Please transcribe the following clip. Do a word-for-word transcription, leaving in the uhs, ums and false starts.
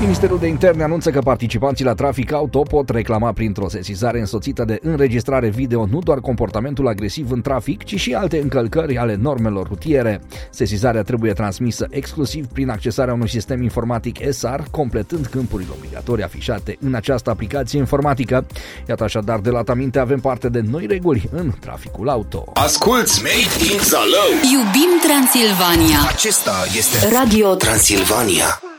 Ministerul de Interne anunță că participanții la trafic auto pot reclama printr-o sesizare însoțită de înregistrare video nu doar comportamentul agresiv în trafic, ci și alte încălcări ale normelor rutiere. Sesizarea trebuie transmisă exclusiv prin accesarea unui sistem informatic S R, completând câmpurile obligatorii afișate în această aplicație informatică. Iată așadar, de la aminte avem parte de noi reguli în traficul auto. Asculți Made in Zalău. Iubim Transilvania. Acesta este Radio Transilvania.